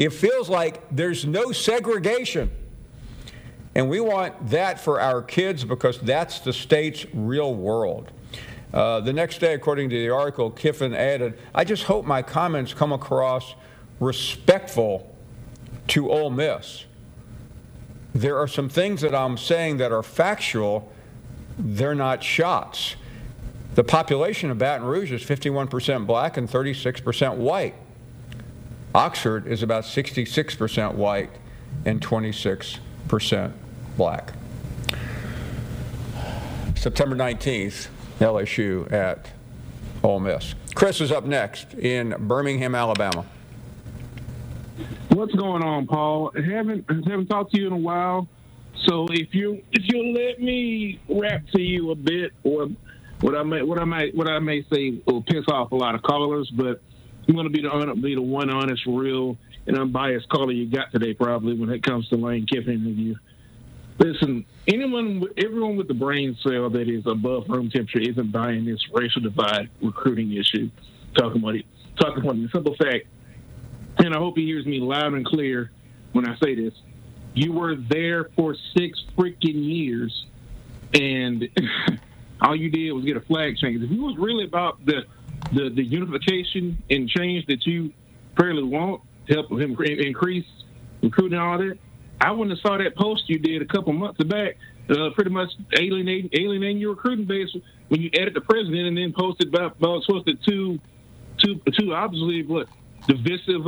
It feels like there's no segregation. And we want that for our kids because that's the state's real world. The next day, according to the article, Kiffin added, I just hope my comments come across respectful to Ole Miss. There are some things that I'm saying that are factual. They're not shots. The population of Baton Rouge is 51% black and 36% white. Oxford is about 66% white and 26% black. September 19th, LSU at Ole Miss. Chris is up next in Birmingham, Alabama. What's going on, Paul? Haven't talked to you in a while. So if you'll let me rap to you a bit, or what I may say will piss off a lot of callers, but I'm going to be the one honest, real, and unbiased caller you got today, probably when it comes to Lane Kiffin interview. Listen, everyone with the brain cell that is above room temperature isn't buying this racial divide recruiting issue. Talking about the simple fact, and I hope he hears me loud and clear when I say this. You were there for 6 freaking years, and all you did was get a flag change. If it was really about the unification and change that you fairly want to help him increase recruiting and all that, I wouldn't have saw that post you did a couple months back, pretty much alienating your recruiting base when you added the president and then posted two obviously divisive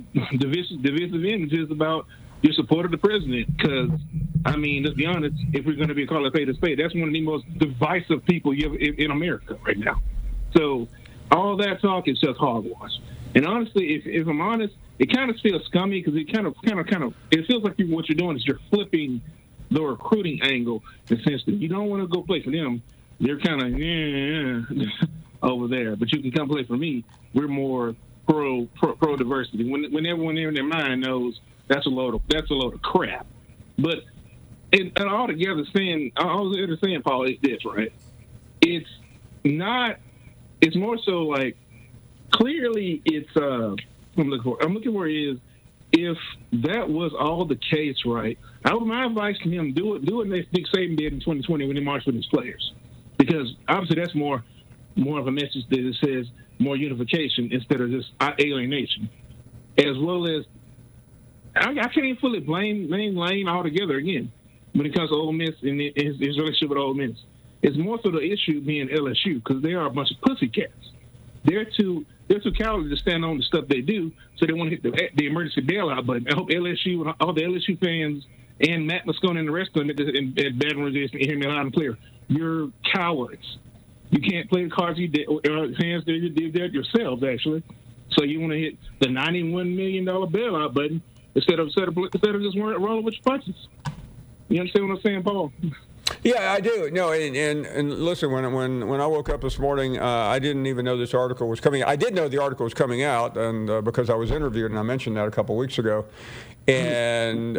images about your support of the president. Because, I mean, let's be honest, if we're going to be called a spade a spade, that's one of the most divisive people you have in America right now. So all that talk is just hogwash. And honestly, if I'm honest, it kind of feels scummy because it kind of it feels like what you're doing is you're flipping the recruiting angle in the sense that you don't want to go play for them. They're kind of over there, but you can come play for me. We're more pro diversity. When everyone in their mind knows that's a load of crap. But and altogether saying, Paul, is this, right? It's not. It's more so like clearly it's. I'm looking for is if that was all the case, right? My advice to him: do it like Nick Saban did in 2020 when he marched with his players, because obviously that's more of a message that says more unification instead of just alienation, as well as I can't even fully blame Lane altogether again when it comes to Ole Miss and his relationship with Ole Miss. It's more so the issue being LSU because they are a bunch of pussycats. They're too cowardly to stand on the stuff they do, so they want to hit the emergency bailout button. I hope LSU and all the LSU fans and Matt Moscone and the rest of them at Baton Rouge hear me loud and clear. You're cowards. You can't play the cards you did, or hands that you did that yourselves, actually. So you want to hit the $91 million bailout button instead of just rolling with your punches. You understand what I'm saying, Paul? Yeah, I do. No, and listen, when I woke up this morning, I didn't even know this article was coming. I did know the article was coming out, and because I was interviewed, and I mentioned that a couple weeks ago. And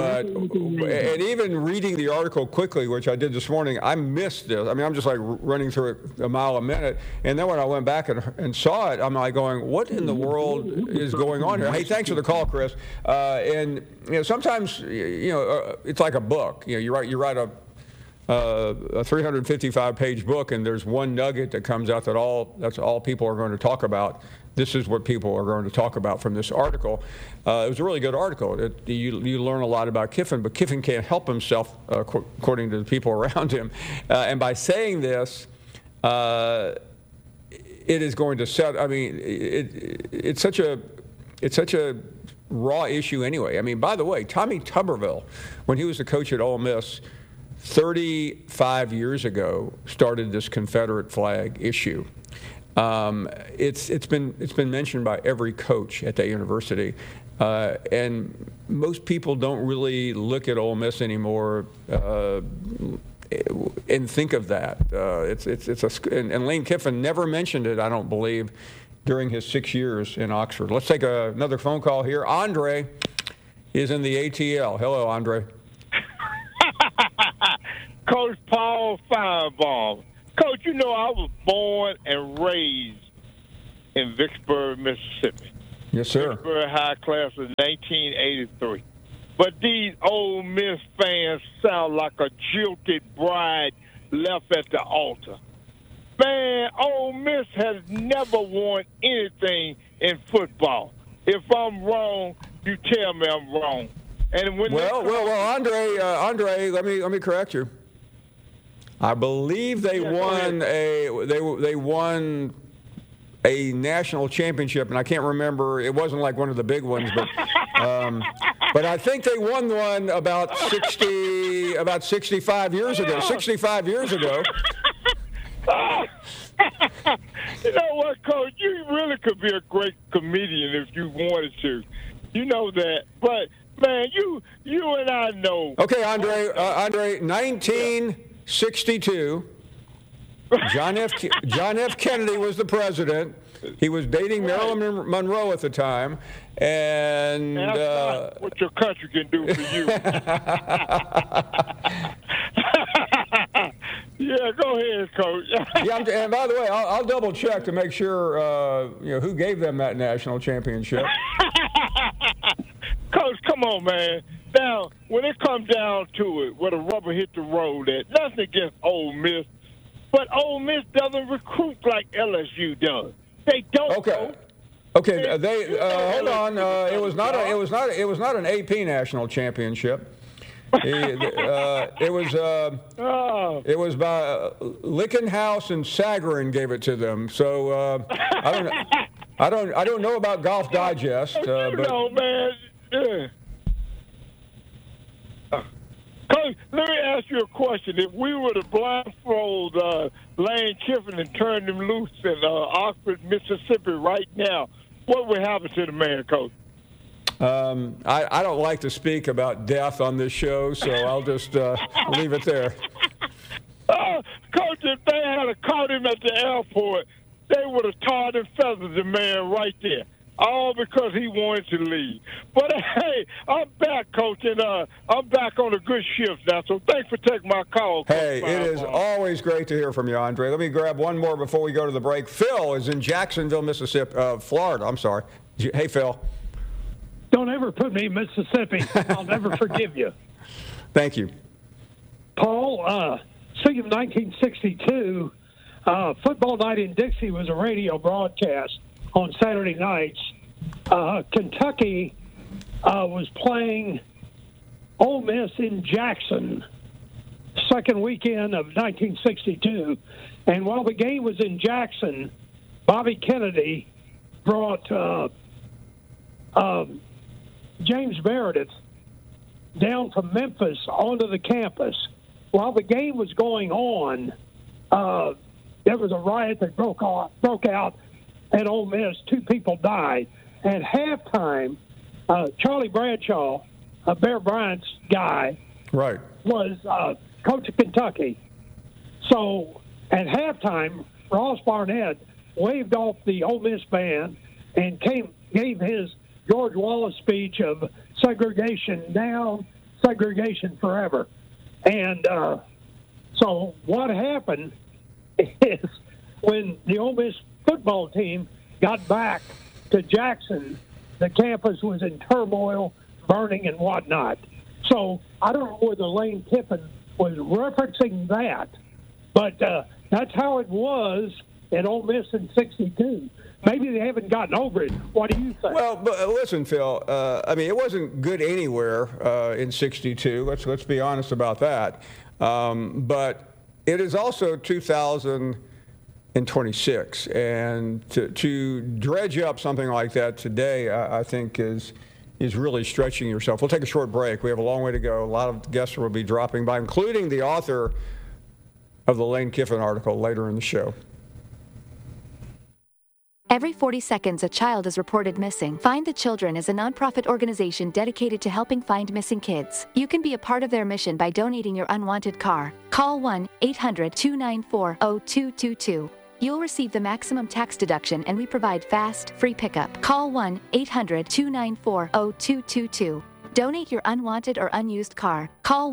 and even reading the article quickly, which I did this morning, I missed this. I mean, I'm just like running through it a mile a minute. And then when I went back and saw it, I'm like going, what in the world is going on here? Hey, thanks for the call, Chris. And sometimes it's like a book. You write a 355-page book, and there's one nugget that comes out that's all people are going to talk about. This is what people are going to talk about from this article. It was a really good article. You learn a lot about Kiffin, but Kiffin can't help himself, according to the people around him. And by saying this, it is going to set. I mean, it's such a raw issue anyway. I mean, by the way, Tommy Tuberville, when he was the coach at Ole Miss 35 years ago, started this Confederate flag issue. It's been mentioned by every coach at that university, and most people don't really look at Ole Miss anymore and think of that. And Lane Kiffin never mentioned it, I don't believe, during his 6 years in Oxford. Let's take another phone call here. Andre is in the ATL. Hello, Andre. Coach Paul Finebaum. Coach, I was born and raised in Vicksburg, Mississippi. Yes, sir. Very high class of 1983. But these Ole Miss fans sound like a jilted bride left at the altar. Man, Ole Miss has never won anything in football. If I'm wrong, you tell me I'm wrong. And when Andre, let me correct you. I believe they won a national championship, and I can't remember. It wasn't like one of the big ones, but I think they won one about 65 years ago. 65 years ago. You know what, Coach? You really could be a great comedian if you wanted to. You know that. But, man, you and I know. Okay, Andre, 1962, John F. Kennedy was the president. He was dating Marilyn Monroe at the time. And that's not what your country can do for you. Yeah, go ahead, Coach. Yeah, and by the way, I'll double check to make sure who gave them that national championship. Coach, come on, man. Now, when it comes down to it, where the rubber hit the road, nothing against Ole Miss, but Ole Miss doesn't recruit like LSU does. They don't. Okay. Okay. They hold on. It was not an AP national championship. It was by Lickenhouse and Sagarin gave it to them. So I don't know about Golf Digest. But man. Yeah. Coach, let me ask you a question. If we were to blindfold Lane Kiffin and turn him loose in Oxford, Mississippi right now, what would happen to the man, Coach? I don't like to speak about death on this show, so I'll just leave it there. Coach, if they had caught him at the airport, they would have tarred and feathered the man right there. All because he wanted to leave. But, hey, I'm back, Coach, and I'm back on a good shift now, so thanks for taking my call, Coach. Hey, it is always great to hear from you, Andre. Let me grab one more before we go to the break. Phil is in Jacksonville, Mississippi, Florida. I'm sorry. Hey, Phil. Don't ever put me in Mississippi. I'll never forgive you. Thank you. Paul, speaking of 1962, Football Night in Dixie was a radio broadcast on Saturday nights. Kentucky was playing Ole Miss in Jackson, second weekend of 1962. And while the game was in Jackson, Bobby Kennedy brought James Meredith down from Memphis onto the campus. While the game was going on, there was a riot that broke out at Ole Miss. 2 people died. At halftime, Charlie Bradshaw, Bear Bryant's guy, right, was coach of Kentucky. So at halftime, Ross Barnett waved off the Ole Miss band and gave his George Wallace speech of segregation down, segregation forever. And so what happened is when the Ole Miss football team got back to Jackson, the campus was in turmoil, burning and whatnot. So I don't know whether Lane Kiffin was referencing that, but that's how it was at Ole Miss in '62. Maybe they haven't gotten over it. What do you think? Well, but listen, Phil. I mean, it wasn't good anywhere in '62. Let's be honest about that. But it is also 2026, and to dredge up something like that today, I think is really stretching yourself. We'll take a short break. We have a long way to go. A lot of guests will be dropping by, including the author of the Lane Kiffin article later in the show. Every 40 seconds, a child is reported missing. Find the Children is a nonprofit organization dedicated to helping find missing kids. You can be a part of their mission by donating your unwanted car. Call 1-800-294-0222. You'll receive the maximum tax deduction, and we provide fast, free pickup. Call 1-800-294-0222. Donate your unwanted or unused car. Call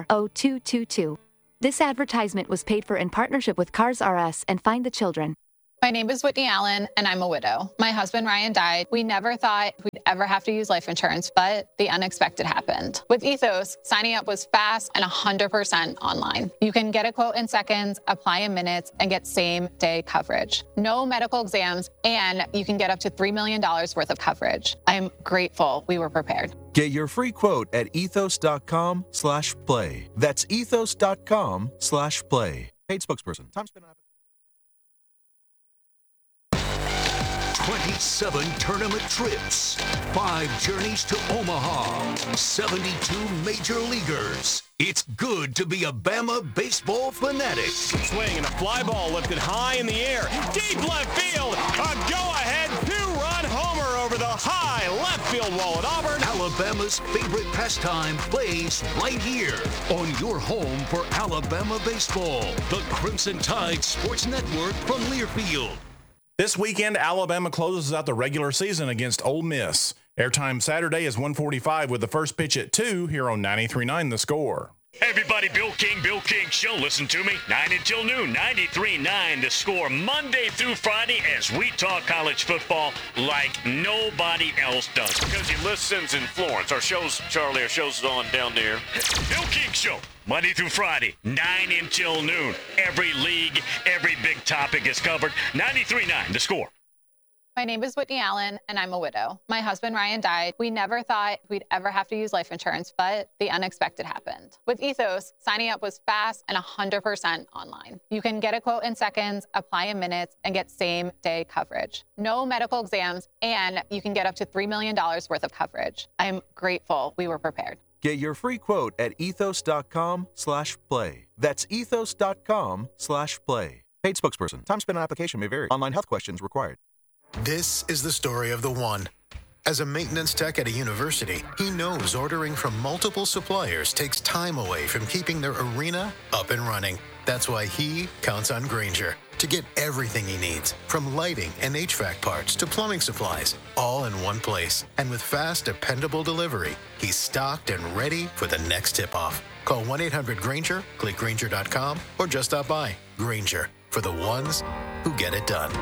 1-800-294-0222. This advertisement was paid for in partnership with Cars R Us and Find the Children. My name is Whitney Allen, and I'm a widow. My husband, Ryan, died. We never thought we'd ever have to use life insurance, but the unexpected happened. With Ethos, signing up was fast and 100% online. You can get a quote in seconds, apply in minutes, and get same-day coverage. No medical exams, and you can get up to $3 million worth of coverage. I'm grateful we were prepared. Get your free quote at ethos.com/play. That's ethos.com/play. Paid spokesperson. Time spent on 27 tournament trips, 5 journeys to Omaha, 72 major leaguers. It's good to be a Bama baseball fanatic. Swing and a fly ball lifted high in the air. Deep left field. A go-ahead 2-run homer over the high left field wall at Auburn. Alabama's favorite pastime plays right here on your home for Alabama baseball. The Crimson Tide Sports Network from Learfield. This weekend, Alabama closes out the regular season against Ole Miss. Airtime Saturday is 1:45 with the first pitch at 2 here on 93.9 The Score. Hey everybody, Bill King Show. Listen to me, 9 until noon, 93.9 The Score, Monday through Friday as we talk college football like nobody else does. Because he listens in Florence. Our show's on down there. Bill King Show, Monday through Friday, 9 until noon. Every league, every big topic is covered. 93.9 The Score. My name is Whitney Allen, and I'm a widow. My husband, Ryan, died. We never thought we'd ever have to use life insurance, but the unexpected happened. With Ethos, signing up was fast and 100% online. You can get a quote in seconds, apply in minutes, and get same-day coverage. No medical exams, and you can get up to $3 million worth of coverage. I'm grateful we were prepared. Get your free quote at ethos.com/play. That's ethos.com/play. Paid spokesperson. Time spent on application may vary. Online health questions required. This is the story of the one. As a maintenance tech at a university, he knows ordering from multiple suppliers takes time away from keeping their arena up and running. That's why he counts on Grainger to get everything he needs, from lighting and HVAC parts to plumbing supplies, all in one place. And with fast, dependable delivery, he's stocked and ready for the next tip-off. Call 1-800-GRAINGER, click Grainger.com, or just stop by. Grainger, for the ones who get it done.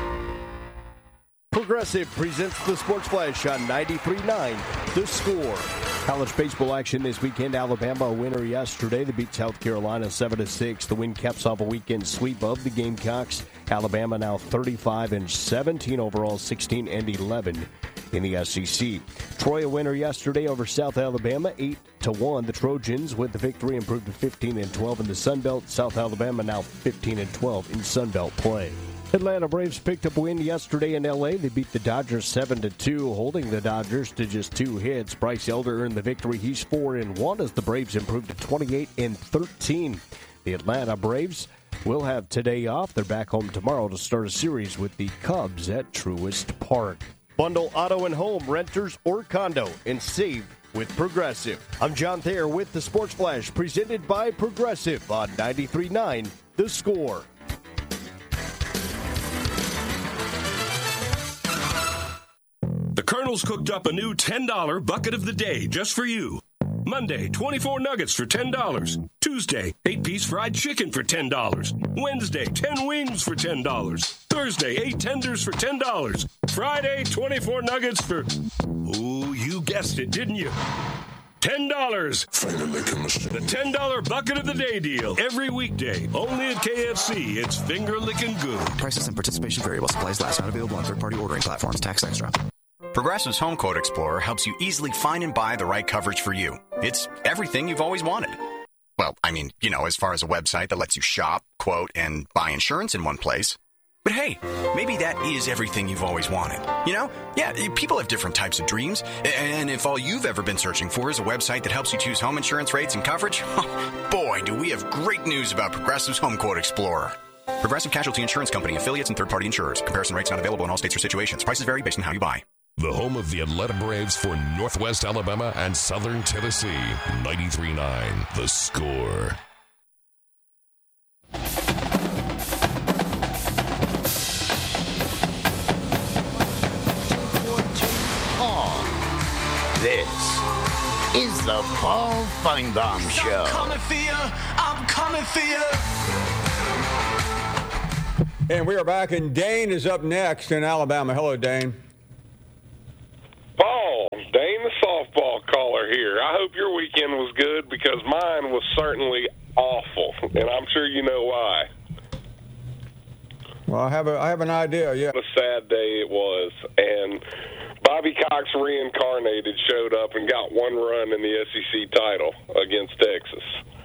Progressive presents the Sports Flash on 93.9 The Score. College baseball action this weekend. Alabama a winner yesterday. They beat South Carolina 7-6. The win caps off a weekend sweep of the Gamecocks. Alabama now 35-17 overall, 16-11 in the SEC. Troy a winner yesterday over South Alabama, 8-1. The Trojans with the victory improved to 15-12 in the Sun Belt. South Alabama now 15-12 in Sun Belt play. Atlanta Braves picked up a win yesterday in L.A. They beat the Dodgers 7-2, holding the Dodgers to just 2 hits. Bryce Elder earned the victory. He's 4-1 as the Braves improved to 28-13. The Atlanta Braves will have today off. They're back home tomorrow to start a series with the Cubs at Truist Park. Bundle auto and home, renters or condo, and save with Progressive. I'm John Thayer with the Sports Flash, presented by Progressive on 93.9 The Score. The Colonel's cooked up a new $10 bucket of the day just for you. Monday, 24 nuggets for $10. Tuesday, 8-piece fried chicken for $10. Wednesday, 10 wings for $10. Thursday, 8 tenders for $10. Friday, 24 nuggets for... Oh, you guessed it, didn't you? $10. The $10 bucket of the day deal. Every weekday. Only at KFC. It's finger-licking good. Prices and participation variable. Supplies last. Not available on third-party ordering platforms. Tax extra. Progressive's Home Quote Explorer helps you easily find and buy the right coverage for you. It's everything you've always wanted. Well, I mean, as far as a website that lets you shop, quote, and buy insurance in one place. But hey, maybe that is everything you've always wanted. Yeah, people have different types of dreams. And if all you've ever been searching for is a website that helps you choose home insurance rates and coverage, boy, do we have great news about Progressive's Home Quote Explorer. Progressive Casualty Insurance Company, affiliates, and third-party insurers. Comparison rates not available in all states or situations. Prices vary based on how you buy. The home of the Atlanta Braves for Northwest Alabama and Southern Tennessee. 93.9 The Score. This is the Paul Feinbaum Show. I'm coming for you. And we are back, and Dane is up next in Alabama. Hello, Dane. Paul, Dane the softball caller here. I hope your weekend was good because mine was certainly awful, and I'm sure you know why. Well, I have an idea, yeah. What a sad day it was, and Bobby Cox reincarnated showed up and got one run in the SEC title against Texas.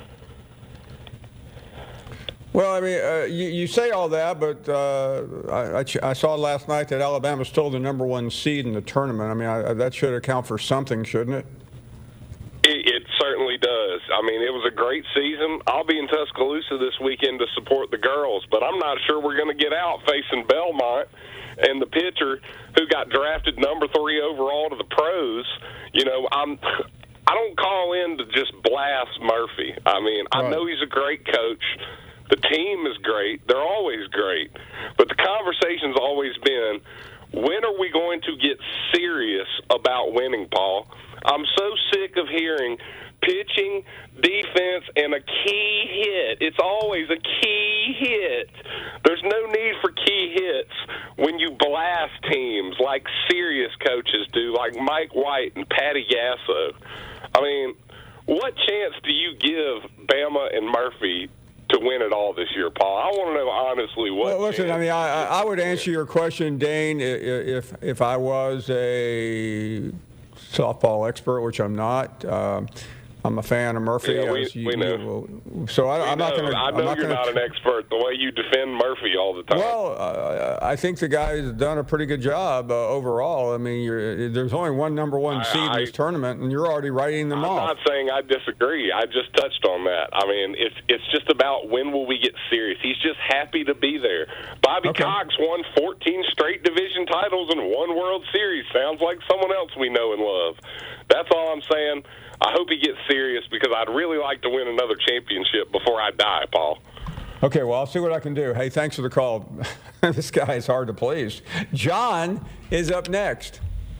Well, I mean, you say all that, but I saw last night that Alabama's still the number one seed in the tournament. I mean, that should account for something, shouldn't it? It certainly does. I mean, it was a great season. I'll be in Tuscaloosa this weekend to support the girls, but I'm not sure we're going to get out facing Belmont and the pitcher who got drafted number 3 overall to the pros. You know, I don't call in to just blast Murphy. I mean, I know he's a great coach. The team is great. They're always great. But the conversation's always been, when are we going to get serious about winning, Paul? I'm so sick of hearing pitching, defense, and a key hit. It's always a key hit. There's no need for key hits when you blast teams like serious coaches do, like Mike White and Patty Gasso. I mean, what chance do you give Bama and Murphy to win it all this year, Paul? I want to know honestly what. Well, listen, I mean, I would answer your question, Dane, if I was a softball expert, which I'm not. I'm a fan of Murphy. Yeah, we know. So I'm not going to. I know you're not an expert. The way you defend Murphy all the time. Well, I think the guy's done a pretty good job overall. I mean, there's only one number one seed in this tournament, and you're already writing them off. I'm not saying I disagree. I just touched on that. I mean, it's just about when will we get serious. He's just happy to be there. Bobby Cox won 14 straight division titles and 1 World Series. Sounds like someone else we know and love. That's all I'm saying. I hope he gets serious because I'd really like to win another championship before I die, Paul. Okay, well, I'll see what I can do. Hey, thanks for the call. This guy is hard to please. John is up next.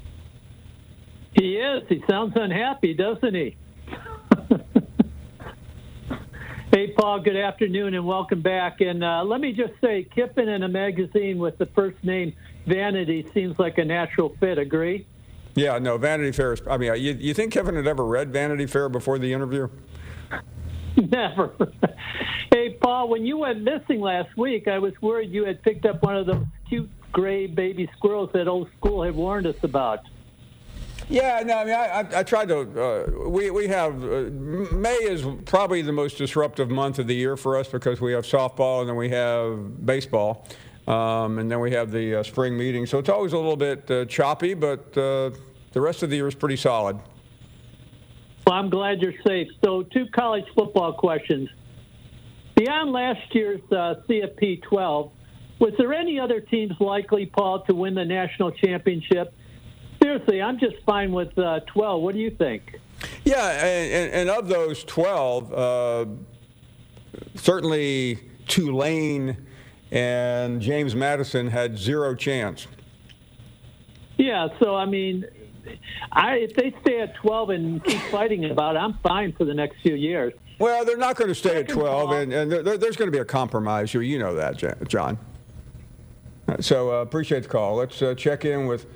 He is. He sounds unhappy, doesn't he? Hey, Paul, good afternoon and welcome back. And let me just say, Kiffin in a magazine with the first name Vanity seems like a natural fit. Agree? Yeah, no, Vanity Fair is, I mean, you think Kevin had ever read Vanity Fair before the interview? Never. Hey, Paul, when you went missing last week, I was worried you had picked up one of those cute gray baby squirrels that old school had warned us about. Yeah, no, I mean, I tried to, we have, May is probably the most disruptive month of the year for us because we have softball and then we have baseball. And then we have the spring meeting. So it's always a little bit choppy, but the rest of the year is pretty solid. Well, I'm glad you're safe. So 2 college football questions. Beyond last year's CFP 12, was there any other teams likely, Paul, to win the national championship? Seriously, I'm just fine with 12. What do you think? Yeah, and of those 12, certainly Tulane and James Madison had 0 chance. Yeah, so, I mean, if they stay at 12 and keep fighting about it, I'm fine for the next few years. Well, they're not going to stay at 12, and there's going to be a compromise here. You know that, John. So appreciate the call. Let's check in with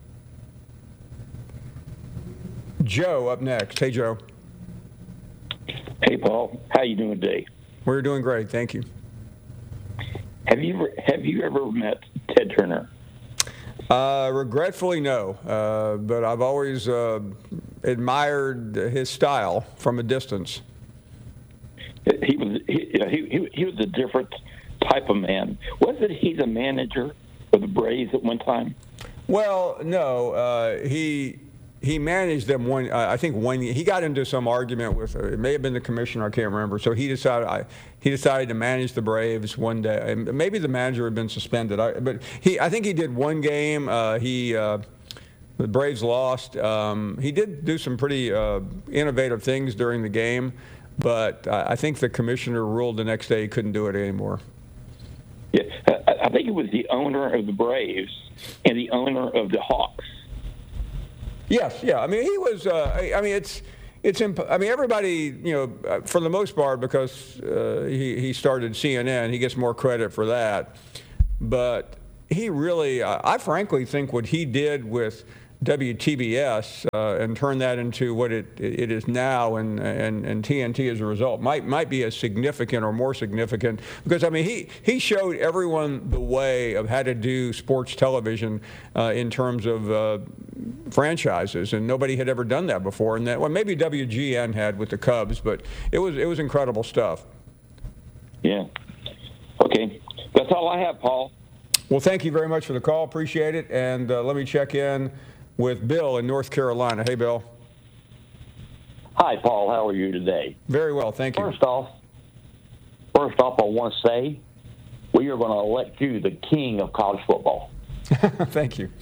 Joe up next. Hey, Joe. Hey, Paul. How you doing today? We're doing great. Thank you. Have you ever met Ted Turner? Regretfully, no. But I've always admired his style from a distance. He was a different type of man. Wasn't he the manager of the Braves at one time? Well, no. He managed them I think one year. He got into some argument with, it may have been the commissioner, I can't remember. So he decided to manage the Braves one day. Maybe the manager had been suspended. But I think he did one game. The Braves lost. He did do some pretty innovative things during the game. But I think the commissioner ruled the next day he couldn't do it anymore. Yeah, I think it was the owner of the Braves and the owner of the Hawks. Yes, yeah. I mean, he was. I mean, everybody, for the most part, because he started CNN, he gets more credit for that. but he really, I frankly think what he did with WTBS and turn that into what it is now and TNT as a result might be as significant or more significant, because I mean he showed everyone the way of how to do sports television in terms of franchises, and nobody had ever done that before. And that, well, maybe WGN had with the Cubs, but it was incredible stuff. Yeah. Okay, that's all I have, Paul. Well, thank you very much for the call. Appreciate it. And let me check in with Bill in North Carolina. Hey, Bill. Hi, Paul. How are you today? Very well, thank you. First off, I want to say we are going to elect you the king of college football. Thank you.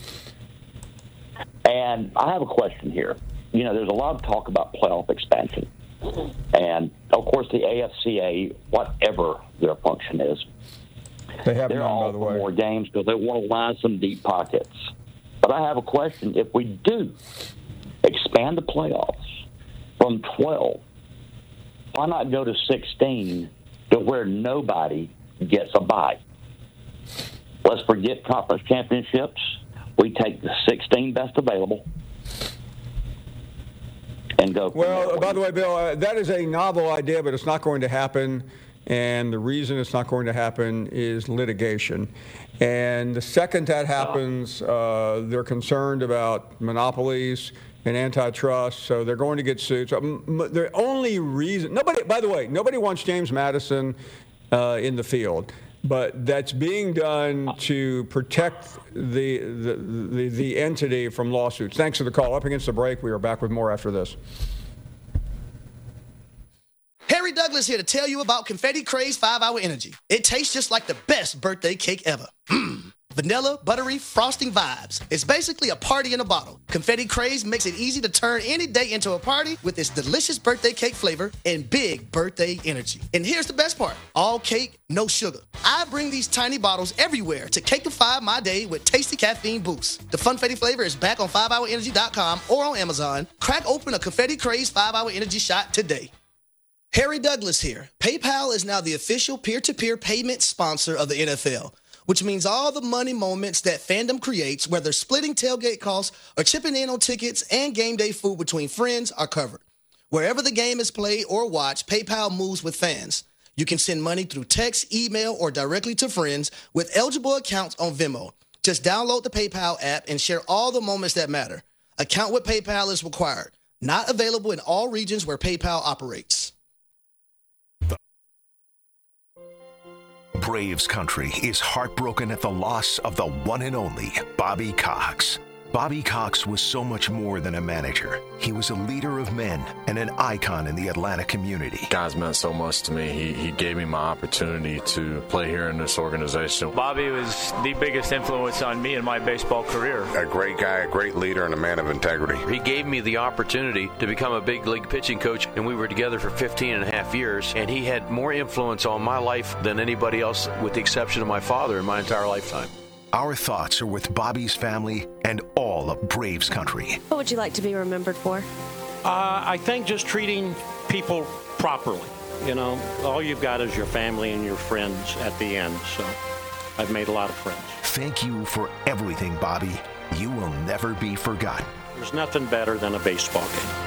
And I have a question here. You know, there's a lot of talk about playoff expansion. And, of course, the AFCA, whatever their function is, they're all by the for way. more games because they want to line some deep pockets. But I have a question. If we do expand the playoffs from 12, why not go to 16 to where nobody gets a bye? Let's forget conference championships. We take the 16 best available and go. Well, by the way, Bill, that is a novel idea, but it's not going to happen. And the reason it's not going to happen is litigation. And the second that happens, they're concerned about monopolies and antitrust, so they're going to get sued. So the only reason, nobody wants James Madison in the field, but that's being done to protect the entity from lawsuits. Thanks for the call. Up against the break. We are back with more after this. Harry Douglas here to tell you about Confetti Craze 5-Hour Energy. It tastes just like the best birthday cake ever. Vanilla, buttery, frosting vibes. It's basically a party in a bottle. Confetti Craze makes it easy to turn any day into a party with its delicious birthday cake flavor and big birthday energy. And here's the best part. All cake, no sugar. I bring these tiny bottles everywhere to cakeify my day with tasty caffeine boost. The Funfetti flavor is back on 5hourenergy.com or on Amazon. Crack open a Confetti Craze 5-Hour Energy shot today. Harry Douglas here. PayPal is now the official peer-to-peer payment sponsor of the NFL, which means all the money moments that fandom creates, whether splitting tailgate costs or chipping in on tickets and game day food between friends, are covered. Wherever the game is played or watched, PayPal moves with fans. You can send money through text, email, or directly to friends with eligible accounts on Venmo. Just download the PayPal app and share all the moments that matter. Account with PayPal is required. Not available in all regions where PayPal operates. Braves country is heartbroken at the loss of the one and only Bobby Cox. Bobby Cox was so much more than a manager. He was a leader of men and an icon in the Atlanta community. Guys meant so much to me. He gave me my opportunity to play here in this organization. Bobby was the biggest influence on me in my baseball career. A great guy, a great leader, and a man of integrity. He gave me the opportunity to become a big league pitching coach, and we were together for 15 and a half years, and he had more influence on my life than anybody else, with the exception of my father, in my entire lifetime. Our thoughts are with Bobby's family and all of Braves country. What would you like to be remembered for? I think just treating people properly. You know, all you've got is your family and your friends at the end. So I've made a lot of friends. Thank you for everything, Bobby. You will never be forgotten. There's nothing better than a baseball game.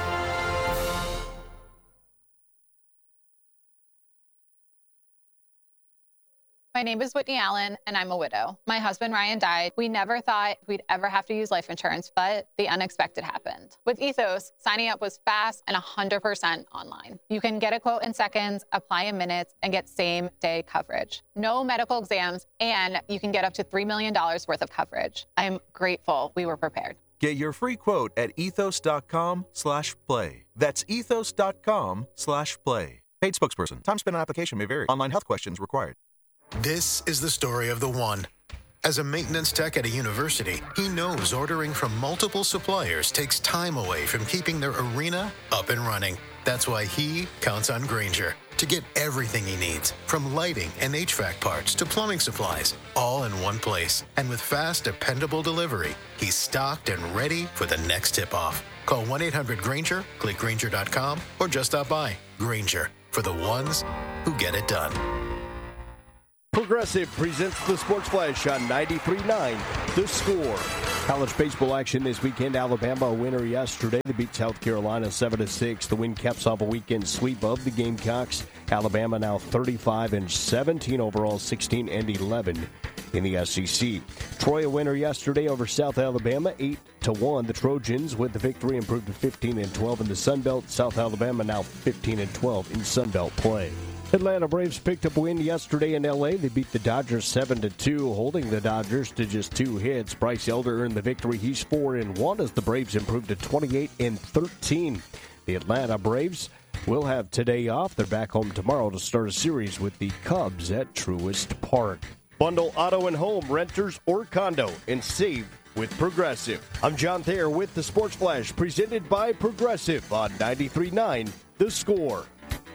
My name is Whitney Allen, and I'm a widow. My husband, Ryan, died. We never thought we'd ever have to use life insurance, but the unexpected happened. With Ethos, signing up was fast and 100% online. You can get a quote in seconds, apply in minutes, and get same-day coverage. No medical exams, and you can get up to $3 million worth of coverage. I'm grateful we were prepared. Get your free quote at ethos.com/play. That's ethos.com/play. Paid spokesperson. Time spent on application may vary. Online health questions required. This is the story of the one. As a maintenance tech at a university, he knows ordering from multiple suppliers takes time away from keeping their arena up and running. That's why he counts on Grainger to get everything he needs, from lighting and HVAC parts to plumbing supplies, all in one place. And with fast, dependable delivery, he's stocked and ready for the next tip-off. Call 1-800-GRAINGER, click Grainger.com, or just stop by. Grainger, for the ones who get it done. Progressive presents the Sports Flash on 93.9 The Score. College baseball action this weekend. Alabama a winner yesterday. They beat South Carolina 7-6. The win caps off a weekend sweep of the Gamecocks. Alabama now 35-17 overall, 16-11 in the SEC. Troy a winner yesterday over South Alabama, 8-1. The Trojans with the victory improved to 15-12 in the Sun Belt. South Alabama now 15-12 in Sun Belt play. Atlanta Braves picked up a win yesterday in L.A. They beat the Dodgers 7-2, holding the Dodgers to just 2 hits. Bryce Elder earned the victory. He's 4-1 as the Braves improved to 28-13. The Atlanta Braves will have today off. They're back home tomorrow to start a series with the Cubs at Truist Park. Bundle auto and home, renters or condo, and save with Progressive. I'm John Thayer with the Sports Flash, presented by Progressive on 93.9 The Score.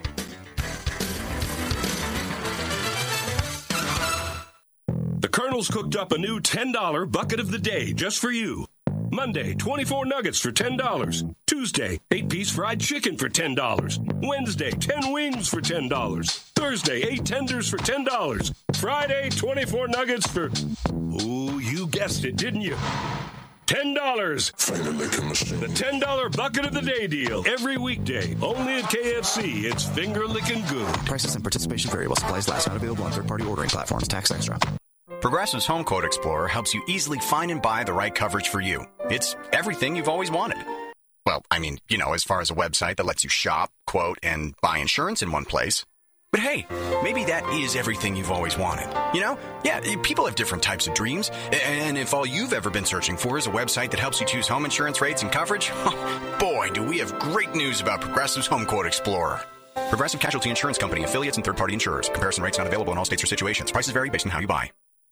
The Colonel's cooked up a new $10 bucket of the day just for you. Monday, 24 nuggets for $10. Tuesday, 8-piece fried chicken for $10. Wednesday, 10 wings for $10. Thursday, 8 tenders for $10. Friday, 24 nuggets for, ooh, you guessed it, didn't you? $10. Finger licking machine. The $10 bucket of the day deal. Every weekday, only at KFC. It's finger licking good. Prices and participation vary while supplies last. Not available on third-party ordering platforms. Tax extra. Progressive's Home Quote Explorer helps you easily find and buy the right coverage for you. It's everything you've always wanted. Well, I mean, as far as a website that lets you shop, quote, and buy insurance in one place. But hey, maybe that is everything you've always wanted. Yeah, people have different types of dreams. And if all you've ever been searching for is a website that helps you choose home insurance rates and coverage, boy, do we have great news about Progressive's Home Quote Explorer. Progressive Casualty Insurance Company, affiliates, and third-party insurers. Comparison rates not available in all states or situations. Prices vary based on how you buy.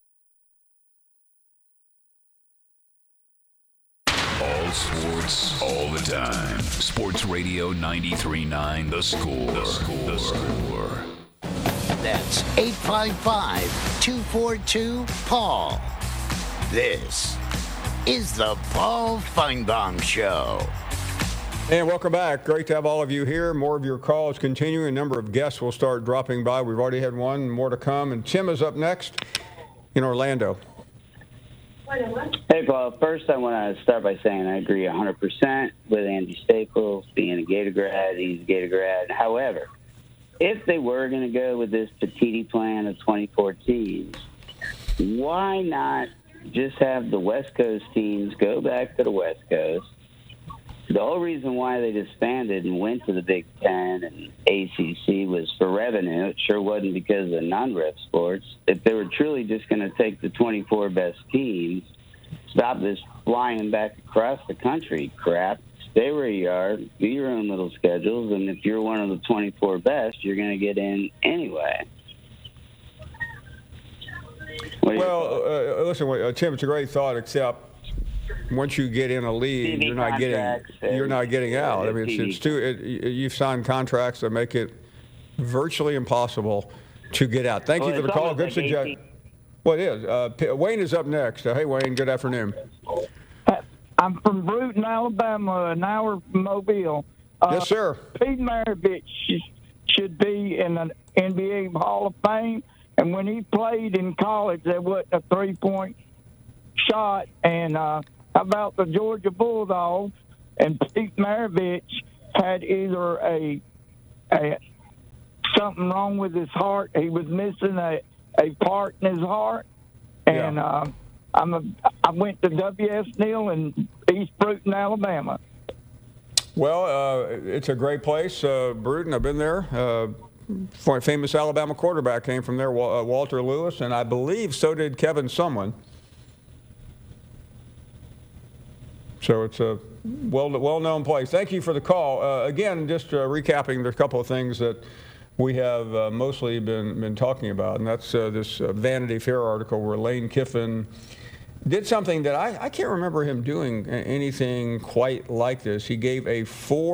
All sports, all the time. Sports Radio 93.9 The Score. The Score. That's 855-242-PAUL. This is the Paul Feinbaum Show. And welcome back. Great to have all of you here. More of your calls continuing. A number of guests will start dropping by. We've already had one, more to come. And Tim is up next in Orlando. Hey, Paul. First, I want to start by saying I agree 100% with Andy Staples being a Gator grad. He's a Gator grad. However, if they were going to go with this Petiti plan of 24 teams, why not just have the West Coast teams go back to the West Coast? The whole reason why they disbanded and went to the Big Ten and ACC was for revenue. It sure wasn't because of non-ref sports. If they were truly just going to take the 24 best teams, stop this flying back across the country crap. Stay where you are, do your own little schedules, and if you're one of the 24 best, you're going to get in anyway. Listen, Tim, it's a great thought, except once you get in a league, you're not getting out. I mean, you've signed contracts that make it virtually impossible to get out. Thank you for the call. Good suggestion. Well, it is. Wayne is up next. Hey, Wayne. Good afternoon. I'm from Bruton, Alabama, an hour from Mobile. Yes, sir. Pete Maravich should be in the NBA Hall of Fame. And when he played in college, there wasn't a three-point shot. And how about the Georgia Bulldogs? And Pete Maravich had either a something wrong with his heart. He was missing a part in his heart. And I went to W.S. Neal in East Bruton, Alabama. Well, it's a great place, Bruton. I've been there. Famous Alabama quarterback came from there, Walter Lewis, and I believe so did Kevin Sumlin. So it's a well-known place. Thank you for the call. Again, just recapping, there's a couple of things that we have mostly been talking about, and that's this Vanity Fair article where Lane Kiffin did something that I can't remember him doing anything quite like this. He gave a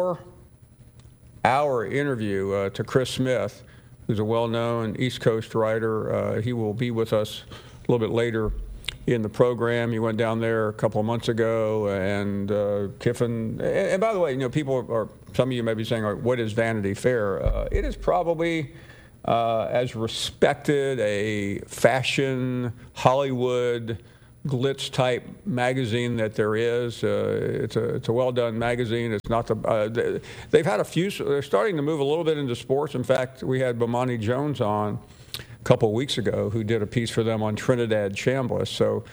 4-hour interview to Chris Smith, who's a well-known East Coast writer. He will be with us a little bit later in the program. He went down there a couple of months ago, and Kiffin, and by the way, some of you may be saying, what is Vanity Fair? It is probably as respected a fashion, Hollywood, glitz-type magazine that there is. It's a well-done magazine. It's not they've had a few. They're starting to move a little bit into sports. In fact, we had Bomani Jones on a couple of weeks ago who did a piece for them on Trinidad Chambliss. So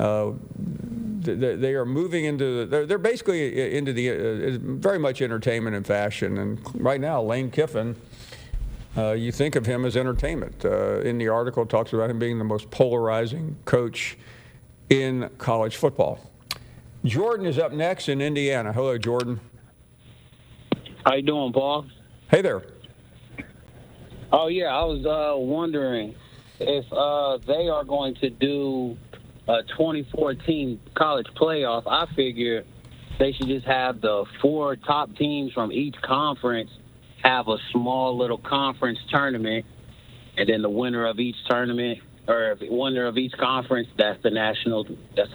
they are moving into. They're basically into the very much entertainment and fashion. And right now, Lane Kiffin. You think of him as entertainment. In the article, it talks about him being the most polarizing coach in college football. Jordan is up next in Indiana. Hello, Jordan. How you doing, Paul? Hey there. Oh, yeah, I was wondering if they are going to do a 2014 college playoff. I figure they should just have the 4 top teams from each conference have a small little conference tournament, and then the winner of each tournament or winner of each conference, that's the national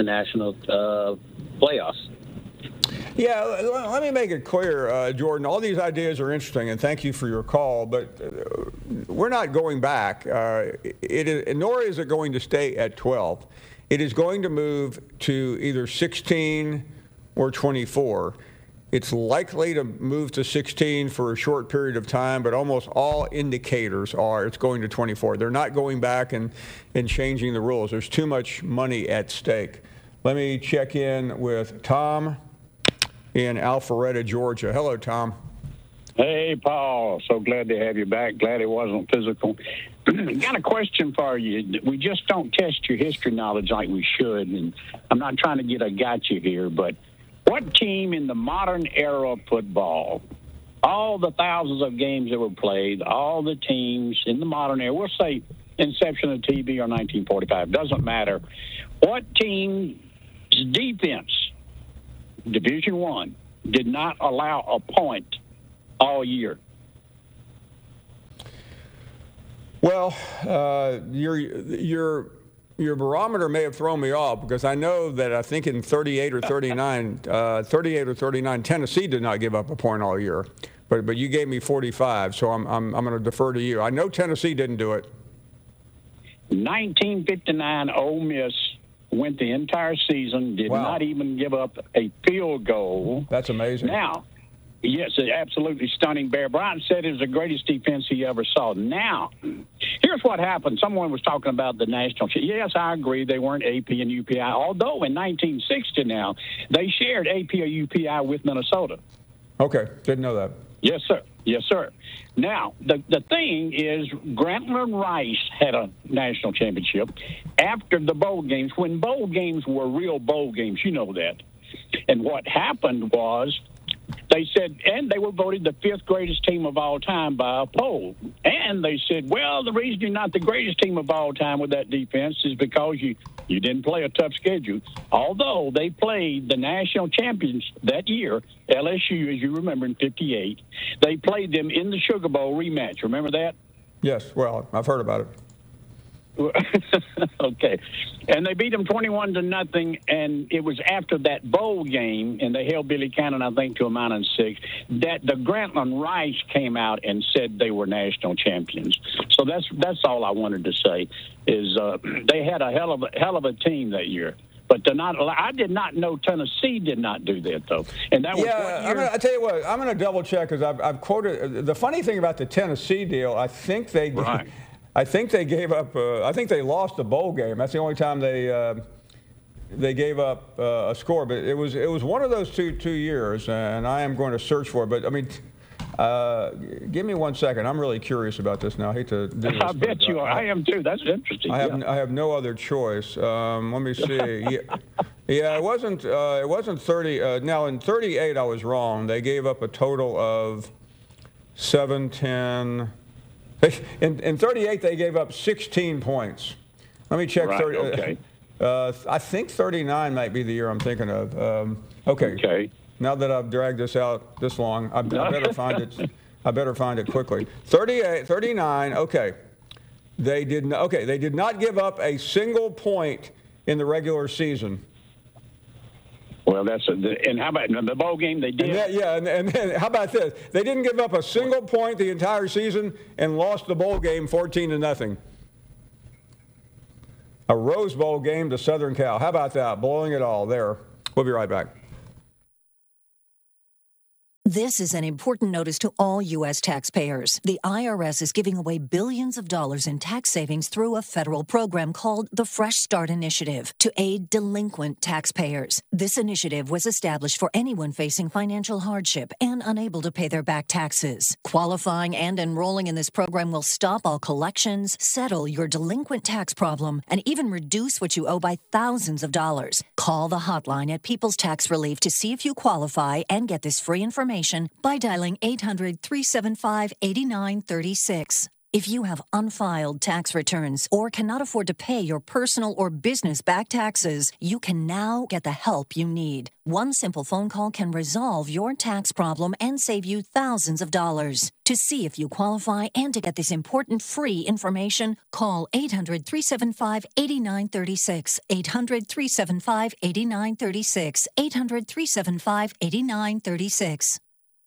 playoffs. Yeah, let me make it clear, Jordan. All these ideas are interesting, and thank you for your call. But we're not going back. Nor is it going to stay at 12. It is going to move to either 16 or 24. It's likely to move to 16 for a short period of time, but almost all indicators are it's going to 24. They're not going back and changing the rules. There's too much money at stake. Let me check in with Tom in Alpharetta, Georgia. Hello, Tom. Hey, Paul. So glad to have you back. Glad it wasn't physical. Got a question for you. We just don't test your history knowledge like we should, and I'm not trying to get a gotcha here, but what team in the modern era of football, all the thousands of games that were played, all the teams in the modern era, we'll say inception of TV or 1945, doesn't matter. What team's defense, Division I, did not allow a point all year? Well, your barometer may have thrown me off because I know that I think in 38 or 39, Tennessee did not give up a point all year. But you gave me 45, so I'm going to defer to you. I know Tennessee didn't do it. 1959, Ole Miss went the entire season, did not even give up a field goal. That's amazing. Now, yes, absolutely stunning. Bear Bryant said it was the greatest defense he ever saw. Now, here's what happened. Someone was talking about the national. Yes, I agree. They weren't AP and UPI, although in 1960 now, they shared AP or UPI with Minnesota. Okay, didn't know that. Yes, sir. Yes, sir. Now, the thing is, Grantland Rice had a national championship after the bowl games, when bowl games were real bowl games. You know that. And what happened was, they said, and they were voted the 5th greatest team of all time by a poll. And they said, well, the reason you're not the greatest team of all time with that defense is because you didn't play a tough schedule. Although they played the national champions that year, LSU, as you remember, in 58, they played them in the Sugar Bowl rematch. Remember that? Yes, well, I've heard about it. Okay. And they beat them 21-0, and it was after that bowl game, and they held Billy Cannon, I think, to a -6, that the Grantland Rice came out and said they were national champions. So that's all I wanted to say is they had a hell of a team that year. But I did not know Tennessee did not do that, though. And that was I tell you what, I'm going to double check because I've quoted. The funny thing about the Tennessee deal, I think they gave up. I think they lost the bowl game. That's the only time they gave up a score. But it was one of those two years, and I am going to search for it. But I mean, give me 1 second. I'm really curious about this now. I hate to do this. I bet you are. I am too. That's interesting. I have no other choice. Let me see. Yeah, it wasn't 30. Now in 38, I was wrong. They gave up a total of 7, 10. In 38, they gave up 16 points. Let me check. Right, 30. Okay. I think 39 might be the year I'm thinking of. Okay. Now that I've dragged this out this long, I better find it. I better find it quickly. 38, 39. Okay. They did not give up a single point in the regular season. Well, and how about the bowl game they did? And then how about this? They didn't give up a single point the entire season and lost the bowl game 14-0. A Rose Bowl game to Southern Cal. How about that? Blowing it all there. We'll be right back. This is an important notice to all U.S. taxpayers. The IRS is giving away billions of dollars in tax savings through a federal program called the Fresh Start Initiative to aid delinquent taxpayers. This initiative was established for anyone facing financial hardship and unable to pay their back taxes. Qualifying and enrolling in this program will stop all collections, settle your delinquent tax problem, and even reduce what you owe by thousands of dollars. Call the hotline at People's Tax Relief to see if you qualify and get this free information by dialing 800-375-8936. If you have unfiled tax returns or cannot afford to pay your personal or business back taxes, you can now get the help you need. One simple phone call can resolve your tax problem and save you thousands of dollars. To see if you qualify and to get this important free information, call 800-375-8936, 800-375-8936, 800-375-8936.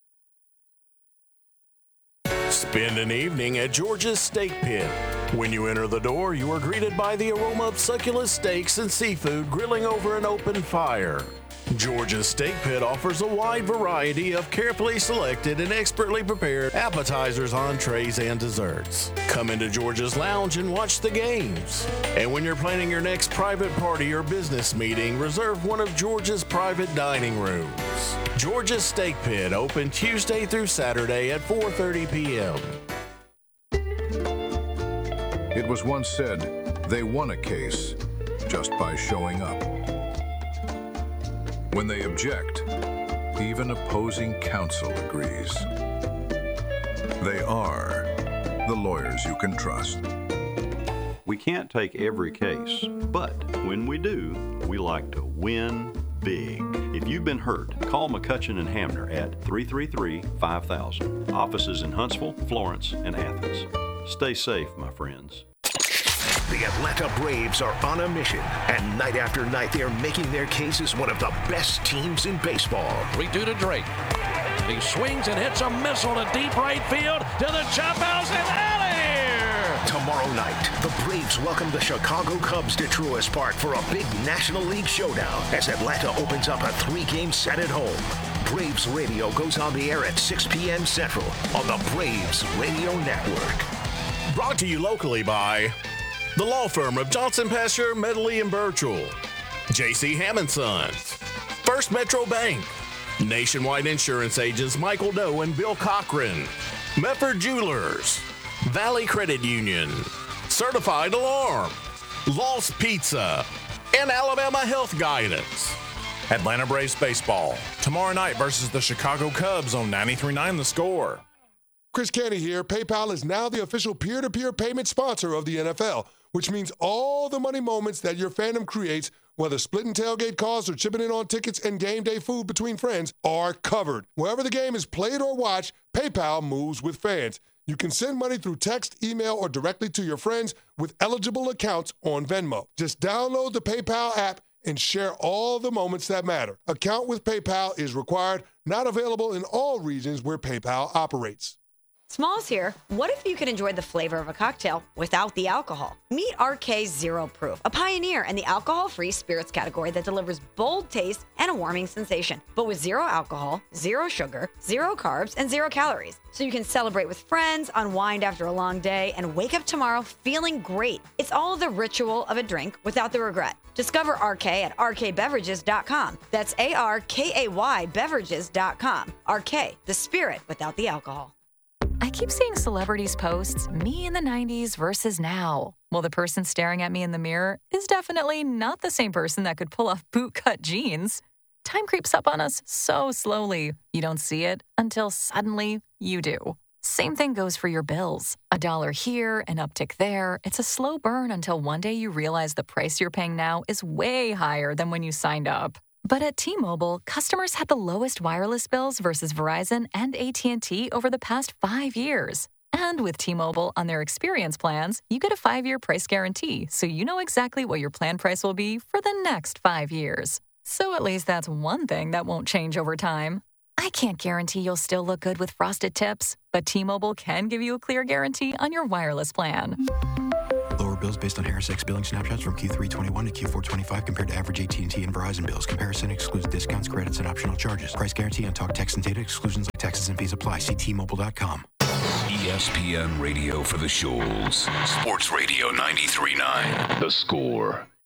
Spend an evening at George's Steak Pit. When you enter the door, you are greeted by the aroma of succulent steaks and seafood grilling over an open fire. George's Steak Pit offers a wide variety of carefully selected and expertly prepared appetizers, entrees, and desserts. Come into George's Lounge and watch the games. And when you're planning your next private party or business meeting, reserve one of George's private dining rooms. George's Steak Pit, open Tuesday through Saturday at 4:30 p.m. It was once said, they won a case just by showing up. When they object, even opposing counsel agrees. They are the lawyers you can trust. We can't take every case, but when we do, we like to win big. If you've been hurt, call McCutcheon and Hamner at 333-5000. Offices in Huntsville, Florence, and Athens. Stay safe, my friends. The Atlanta Braves are on a mission, and night after night they are making their case as one of the best teams in baseball. 3-2 to Drake. He swings and hits a missile to deep right field to the chop house and out of here! Tomorrow night, the Braves welcome the Chicago Cubs to Truist Park for a big National League showdown as Atlanta opens up a 3-game set at home. Braves Radio goes on the air at 6 p.m. Central on the Braves Radio Network. Brought to you locally by the law firm of Johnson, Pastor, Medley, and Birchall, J.C. Hammond Sons, First Metro Bank, Nationwide Insurance Agents Michael Doe and Bill Cochran, Medford Jewelers, Valley Credit Union, Certified Alarm, Lost Pizza, and Alabama Health Guidance. Atlanta Braves baseball tomorrow night versus the Chicago Cubs on 93.9 The Score. Chris Canty here. PayPal is now the official peer-to-peer payment sponsor of the NFL, which means all the money moments that your fandom creates, whether splitting tailgate costs or chipping in on tickets and game day food between friends, are covered. Wherever the game is played or watched, PayPal moves with fans. You can send money through text, email, or directly to your friends with eligible accounts on Venmo. Just download the PayPal app and share all the moments that matter. Account with PayPal is required, not available in all regions where PayPal operates. Smalls here. What if you could enjoy the flavor of a cocktail without the alcohol? Meet RK Zero Proof, a pioneer in the alcohol-free spirits category that delivers bold taste and a warming sensation, but with zero alcohol, zero sugar, zero carbs, and 0 calories. So you can celebrate with friends, unwind after a long day, and wake up tomorrow feeling great. It's all the ritual of a drink without the regret. Discover RK at rkbeverages.com. That's ARKAY beverages.com. RK, the spirit without the alcohol. I keep seeing celebrities posts, me in the 90s versus now. Well, the person staring at me in the mirror is definitely not the same person that could pull off bootcut jeans. Time creeps up on us so slowly. You don't see it until suddenly you do. Same thing goes for your bills. $1 here, an uptick there. It's a slow burn until one day you realize the price you're paying now is way higher than when you signed up. But at T-Mobile, customers had the lowest wireless bills versus Verizon and AT&T over the past 5 years. And with T-Mobile on their experience plans, you get a 5-year price guarantee, so you know exactly what your plan price will be for the next 5 years. So at least that's one thing that won't change over time. I can't guarantee you'll still look good with frosted tips, but T-Mobile can give you a clear guarantee on your wireless plan. Lower bills based on Harris X billing snapshots from Q3 21 to Q4 25 compared to average AT&T and Verizon bills. Comparison excludes discounts, credits, and optional charges. Price guarantee on talk, text, and data. Exclusions like taxes and fees apply. See T-Mobile.com. ESPN Radio for the Shoals. Sports Radio 93.9 The Score.